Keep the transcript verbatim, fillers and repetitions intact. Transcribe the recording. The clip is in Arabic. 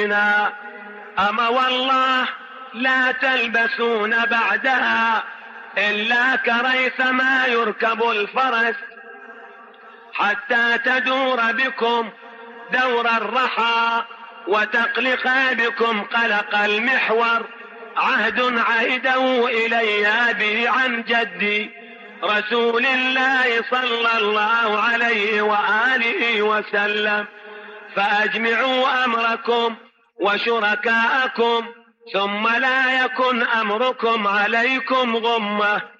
أما والله لا تلبسون بعدها إلا كريث ما يركب الفرس، حتى تدور بكم دور الرحى وتقلق بكم قلق المحور. عهد عهده إلي به عن جدي رسول الله صلى الله عليه وآله وسلم، فأجمعوا أمركم وشركاءكم ثم لا يكن أمركم عليكم غمة.